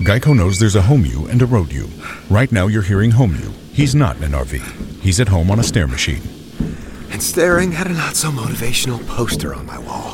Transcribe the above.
Geico knows there's a home you and a road you. Right now you're hearing home you. He's not in an RV. He's at home on a stair machine. And staring at a not-so-motivational poster on my wall.